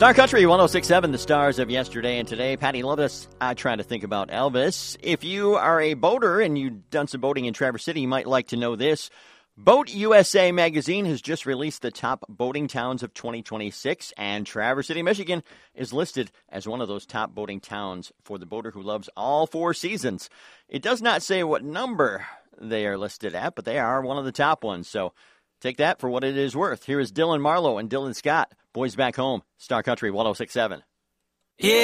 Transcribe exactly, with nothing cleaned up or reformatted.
Star Country one oh six point seven, the stars of yesterday and today. Patty Lovis, I try to think about Elvis. If you are a boater and you've done some boating in Traverse City, you might like to know this. Boat U S A magazine has just released the top boating towns of twenty twenty-six, and Traverse City, Michigan is listed as one of those top boating towns for the boater who loves all four seasons. It does not say what number they are listed at, but they are one of the top ones, so take that for what it is worth. Here is Dylan Marlowe and Dylan Scott, Boys Back Home, Star Country one oh six point seven.